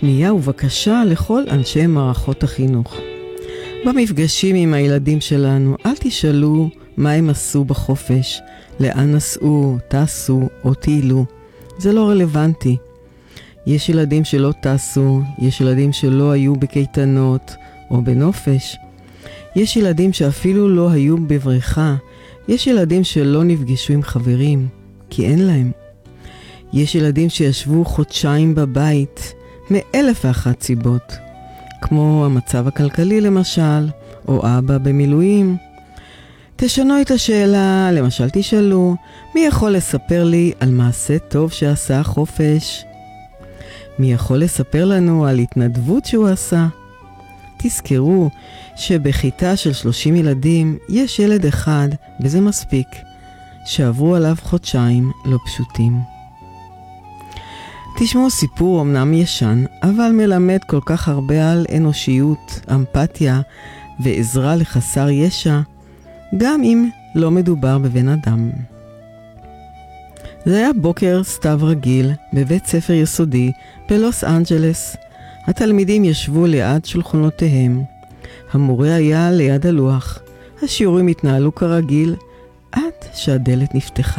פנייה ובקשה לכל אנשי מערכות החינוך. במפגשים עם הילדים שלנו, אל תשאלו מה הם עשו בחופש, לאן נסעו, טסו או טיילו. זה לא רלוונטי. יש ילדים שלא טסו, יש ילדים שלא היו בקייטנות או בנופש. יש ילדים שאפילו לא היו בבריכה. יש ילדים שלא נפגשו עם חברים, כי אין להם. יש ילדים שישבו חודשיים בבית, מ1,001 סיבות, כמו המצב הכלכלי למשל, או אבא במילואים. תשנו את השאלה, למשל תשאלו, מי יכול לספר לי על מעשה טוב שעשה חופש? מי יכול לספר לנו על התנדבות שהוא עשה? תזכרו שבכיתה של 30 ילדים יש ילד אחד, וזה מספיק, שעברו עליו חודשיים לא פשוטים. תשמעו סיפור אמנם ישן, אבל מלמד כל כך הרבה על אנושיות, אמפתיה ועזרה לחסר ישע, גם אם לא מדובר בבן אדם. זה היה בוקר סתיו רגיל בבית ספר יסודי בלוס אנג'לס. התלמידים ישבו ליד שולחנותיהם. המורה היה ליד הלוח. השיעורים התנהלו כרגיל עד שהדלת נפתחה.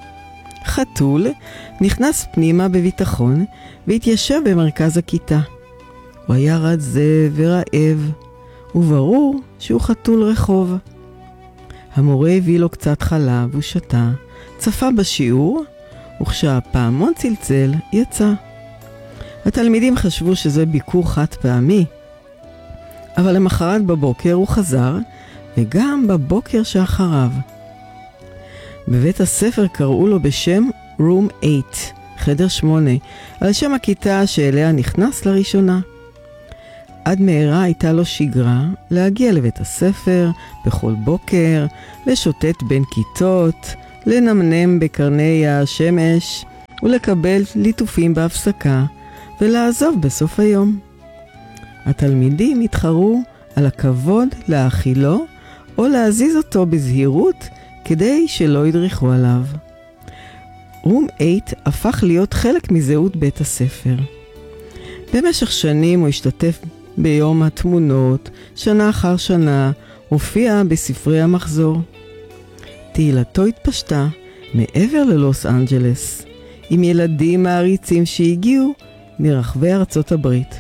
חתול נכנס פנימה בביטחון והתיישב במרכז הכיתה. הוא היה רזה ורעב, וברור שהוא חתול רחוב. המורה הביא לו קצת חלב, הוא שתה, צפה בשיעור, וכשהפעמון צלצל, יצא. התלמידים חשבו שזה ביקור חד פעמי, אבל למחרת בבוקר הוא חזר, וגם בבוקר שאחריו. בבית הספר קראו לו בשם Room 8, חדר 8, על שם הכיתה שאליה נכנס לראשונה. עד מהרה הייתה לו שגרה להגיע לבית הספר בכל בוקר, לשוטט בין כיתות, לנמנם בקרני השמש ולקבל ליטופים בהפסקה ולעזוב בסוף היום. התלמידים התחרו על הכבוד להאכילו או להזיז אותו בזהירות כדי שלא ידריכו עליו. רום 8 הפך להיות חלק מזהות בית הספר. במשך שנים הוא השתתף ביום התמונות, שנה אחר שנה, הופיע בספרי המחזור. תהילתו התפשטה מעבר ללוס אנג'לס, עם ילדים מעריצים שהגיעו מרחבי ארצות הברית.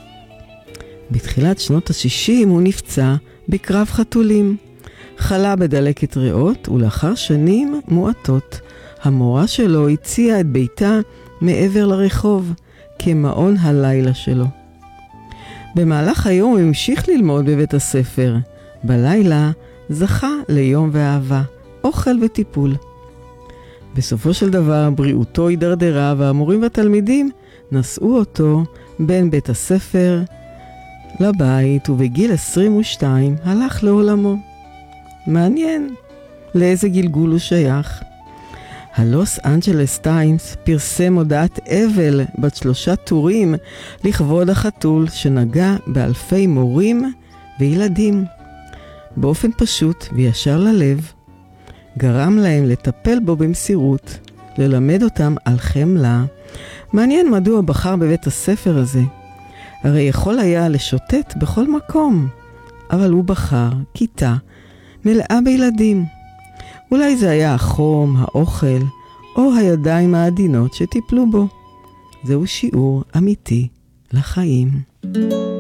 בתחילת שנות ה-60 הוא נפצע בקרב חתולים. חלה בדלקת ריאות, ולאחר שנים מועטות, המורה שלו הציעה את ביתה מעבר לרחוב, כמעון הלילה שלו. במהלך היום הוא המשיך ללמוד בבית הספר. בלילה זכה ליום ואהבה, אוכל וטיפול. בסופו של דבר בריאותו הידרדרה, והמורים והתלמידים נשאו אותו בין בית הספר לבית, ובגיל 22 הלך לעולמו. מעניין לאיזה גלגול הוא שייך. הלוס אנג'לס טיימס פרסם הודעת אבל בת 3 טורים לכבוד החתול שנגע באלפי מורים וילדים. באופן פשוט וישר ללב, גרם להם לטפל בו במסירות, ללמד אותם על חמלה. מעניין מדוע בחר בבית הספר הזה. הרי יכול היה לשוטט בכל מקום, אבל הוא בחר כיתה מלאה בילדים. אולי זה היה החום, האוכל, או הידיים העדינות שטיפלו בו. זהו שיעור אמיתי לחיים.